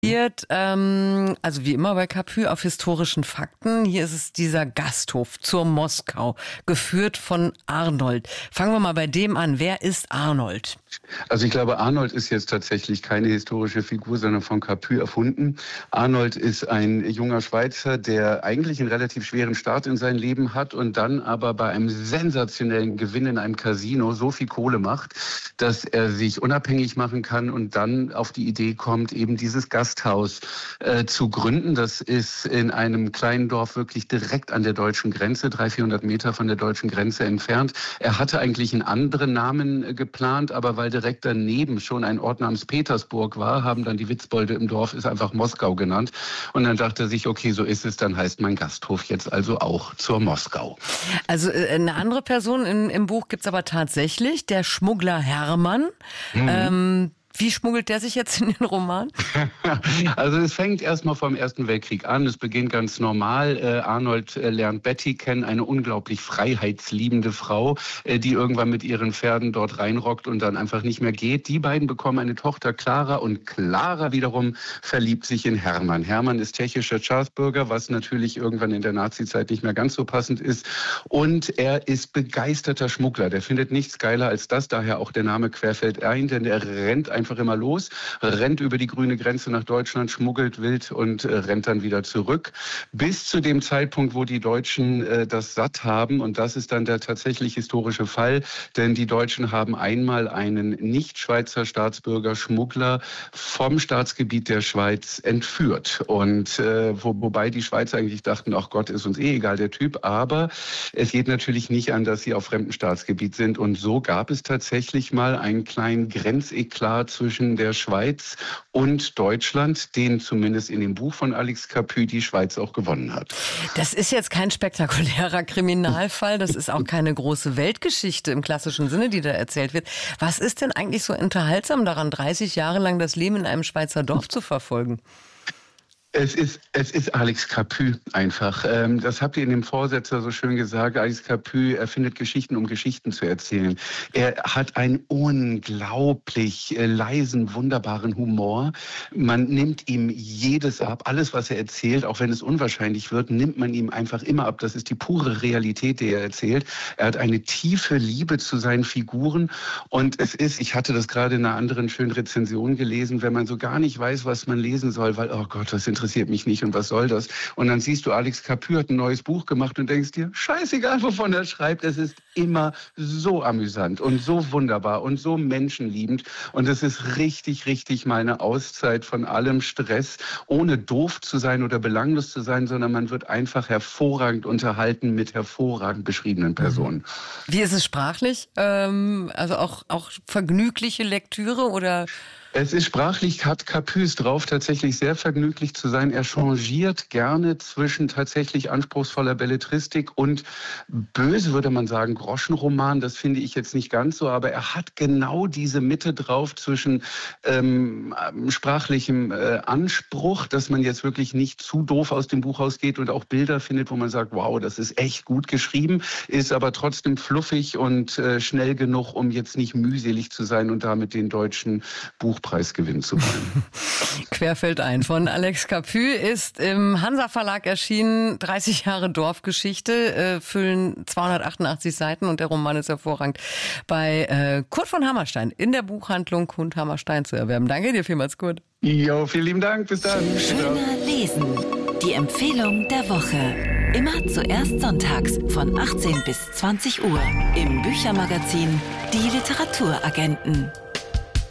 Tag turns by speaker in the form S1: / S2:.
S1: Also wie immer bei Capu auf historischen Fakten. Hier ist es dieser Gasthof zur Moskau, geführt von Arnold. Fangen wir mal bei dem an. Wer ist Arnold?
S2: Also ich glaube, Arnold ist jetzt tatsächlich keine historische Figur, sondern von Capu erfunden. Arnold ist ein junger Schweizer, der eigentlich einen relativ schweren Start in sein Leben hat und dann aber bei einem sensationellen Gewinn in einem Casino so viel Kohle macht, dass er sich unabhängig machen kann und dann auf die Idee kommt, eben dieses Gasthaus zu gründen. Das ist in einem kleinen Dorf wirklich direkt an der deutschen Grenze, 300-400 Meter von der deutschen Grenze entfernt. Er hatte eigentlich einen anderen Namen geplant, aber weil direkt daneben schon ein Ort namens Petersburg war, haben dann die Witzbolde im Dorf es einfach Moskau genannt. Und dann dachte er sich, okay, so ist es, dann heißt mein Gasthof jetzt also auch zur Moskau.
S1: Also eine andere Person im Buch gibt's aber tatsächlich, der Schmuggler Hermann. Wie schmuggelt der sich jetzt in den Roman?
S2: Also es fängt erstmal vom Ersten Weltkrieg an. Es beginnt ganz normal. Arnold lernt Betty kennen, eine unglaublich freiheitsliebende Frau, die irgendwann mit ihren Pferden dort reinrockt und dann einfach nicht mehr geht. Die beiden bekommen eine Tochter, Clara, und Clara wiederum verliebt sich in Hermann. Hermann ist tschechischer Staatsbürger, was natürlich irgendwann in der Nazizeit nicht mehr ganz so passend ist. Und er ist begeisterter Schmuggler. Der findet nichts geiler als das, daher auch der Name querfällt ein, denn er rennt einfach immer los, rennt über die grüne Grenze nach Deutschland, schmuggelt wild und rennt dann wieder zurück. Bis zu dem Zeitpunkt, wo die Deutschen das satt haben. Und das ist dann der tatsächlich historische Fall. Denn die Deutschen haben einmal einen Nicht-Schweizer Staatsbürger, Schmuggler, vom Staatsgebiet der Schweiz entführt. Und wobei die Schweizer eigentlich dachten, ach Gott, ist uns eh egal, der Typ. Aber es geht natürlich nicht an, dass sie auf fremdem Staatsgebiet sind. Und so gab es tatsächlich mal einen kleinen Grenzeklat zwischen der Schweiz und Deutschland, den zumindest in dem Buch von Alex Capu die Schweiz auch gewonnen hat.
S1: Das ist jetzt kein spektakulärer Kriminalfall, das ist auch keine große Weltgeschichte im klassischen Sinne, die da erzählt wird. Was ist denn eigentlich so unterhaltsam daran, 30 Jahre lang das Leben in einem Schweizer Dorf zu verfolgen?
S2: Es ist Alex Capu einfach. Das habt ihr in dem Vorsetzer so schön gesagt. Alex Capu erfindet Geschichten, um Geschichten zu erzählen. Er hat einen unglaublich leisen, wunderbaren Humor. Man nimmt ihm jedes ab. Alles, was er erzählt, auch wenn es unwahrscheinlich wird, nimmt man ihm einfach immer ab. Das ist die pure Realität, die er erzählt. Er hat eine tiefe Liebe zu seinen Figuren. Und ich hatte das gerade in einer anderen schönen Rezension gelesen, wenn man so gar nicht weiß, was man lesen soll, weil, oh Gott, das interessiert mich nicht und was soll das? Und dann siehst du, Alex Capu hat ein neues Buch gemacht und denkst dir, scheißegal, wovon er schreibt, es ist immer so amüsant und so wunderbar und so menschenliebend. Und es ist richtig, richtig mal eine Auszeit von allem Stress, ohne doof zu sein oder belanglos zu sein, sondern man wird einfach hervorragend unterhalten mit hervorragend beschriebenen Personen.
S1: Wie ist es sprachlich? Also auch vergnügliche Lektüre oder...
S2: Es ist sprachlich, hat Capus drauf, tatsächlich sehr vergnüglich zu sein. Er changiert gerne zwischen tatsächlich anspruchsvoller Belletristik und böse, würde man sagen, Groschenroman. Das finde ich jetzt nicht ganz so, aber er hat genau diese Mitte drauf zwischen sprachlichem Anspruch, dass man jetzt wirklich nicht zu doof aus dem Buch ausgeht und auch Bilder findet, wo man sagt, wow, das ist echt gut geschrieben, ist aber trotzdem fluffig und schnell genug, um jetzt nicht mühselig zu sein und damit den deutschen Buchpreis gewinnen zu wollen.
S1: Querfällt ein von Alex Capu, ist im Hansa Verlag erschienen. 30 Jahre Dorfgeschichte, füllen 288 Seiten und der Roman ist hervorragend bei Kurt von Hammerstein in der Buchhandlung Kurt Hammerstein zu erwerben. Danke dir vielmals, Kurt.
S2: Jo, vielen lieben Dank. Bis dann.
S3: Schöner Lesen. Die Empfehlung der Woche. Immer zuerst sonntags von 18 bis 20 Uhr im Büchermagazin Die Literaturagenten.